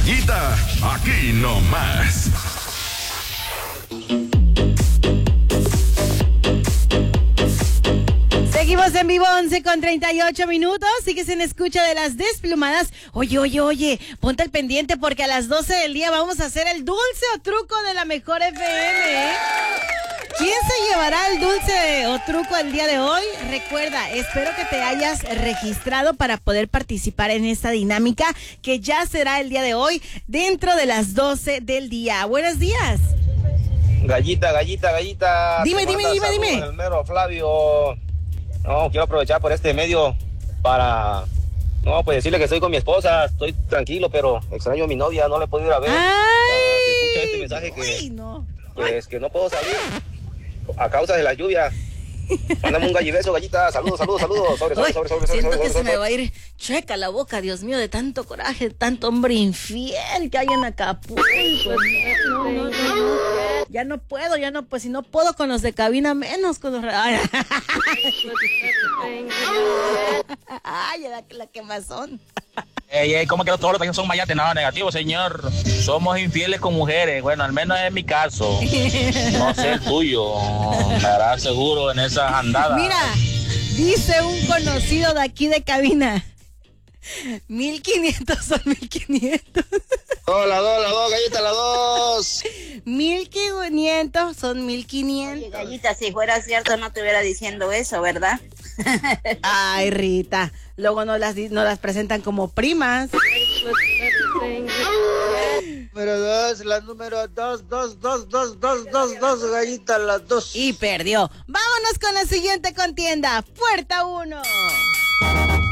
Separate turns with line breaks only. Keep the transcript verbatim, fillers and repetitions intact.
Gallita, aquí nomás.
Seguimos en vivo, once con treinta y ocho minutos. Sigues en escucha de Las Desplumadas. Oye, oye, oye, ponte al pendiente porque a las doce del día vamos a hacer el dulce o truco de la mejor F M, ¿eh? ¿Quién se llevará el dulce o truco el día de hoy? Recuerda, espero que te hayas registrado para poder participar en esta dinámica que ya será el día de hoy dentro de las doce del día. Buenos días.
Gallita, gallita, gallita.
Dime, dime, dime, dime.
El mero Flavio. No, quiero aprovechar por este medio para, no, pues decirle que estoy con mi esposa, estoy tranquilo, pero extraño a mi novia, no le he podido ir a ver.
¡Ay!
Uh, escucha este mensaje que,
Uy, no.
pues, que no puedo salir a causa de la lluvia. Mándame un gallibeso, gallita. Saludos, saludos, saludos. Sobre, sobre,
Uy,
sobre, sobre,
siento
sobre,
que
sobre,
se
sobre.
me va a ir chueca la boca, Dios mío, de tanto coraje, de tanto hombre infiel que hay en Acapulco. No, no, no, no. Ya no puedo, ya no, pues si no puedo con los de cabina, menos con los... Ay, Ay la, la quemazón.
Ey, ey, ¿cómo que todos los países son mayates? No, negativo, señor. Somos infieles con mujeres. Bueno, al menos es mi caso. No sé el tuyo. Me hará seguro en esas andadas.
Mira, dice un conocido de aquí de cabina. Mil quinientos son mil quinientos.
Dos, la dos, la dos, gallita, la dos.
Mil quinientos son mil quinientos.
Oye, gallita, si fuera cierto no te hubiera diciendo eso, ¿verdad?
Ay, Rita, luego nos las, nos las presentan como primas.
Número dos, la número dos, dos, dos, dos, dos, dos, dos, gallita, las dos.
Y perdió. Vámonos con la siguiente contienda. Puerta uno.